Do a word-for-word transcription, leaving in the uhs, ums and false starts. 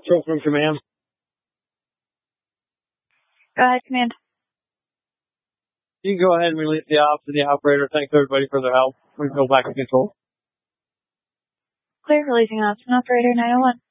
Control from command. Go ahead, command. You can go ahead and release the ops and the operator. Thanks everybody for their help. We can go back to control. Clear, releasing ops and operator nine oh one.